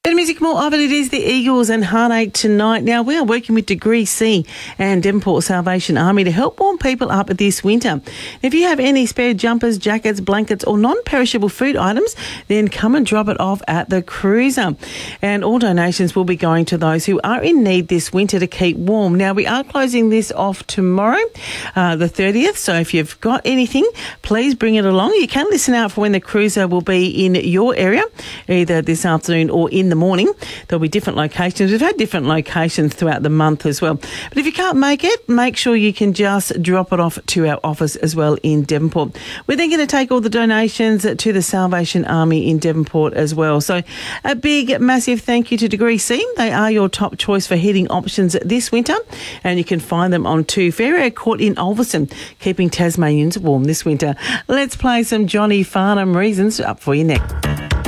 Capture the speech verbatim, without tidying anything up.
Better music, more of it. It is the Eagles and Heartache tonight. Now, we are working with Degree C and Devonport Salvation Army to help warm people up this winter. If you have any spare jumpers, jackets, blankets or non-perishable food items, then come and drop it off at the cruiser. And all donations will be going to those who are in need this winter to keep warm. Now, we are closing this off tomorrow, uh, the thirtieth. So if you've got anything, please bring it along. You can listen out for when the cruiser will be in your area, either this afternoon or in the morning. There'll be different locations. We've had different locations throughout the month as well. But if you can't make it, make sure you can just drop it off to our office as well in Devonport. We're then going to take all the donations to the Salvation Army in Devonport as well. So a big, massive thank you to Degree C. They are your top choice for heating options this winter, and you can find them on two Ferrier Court in Ulverstone, keeping Tasmanians warm this winter. Let's play some Johnny Farnham Reasons up for you next.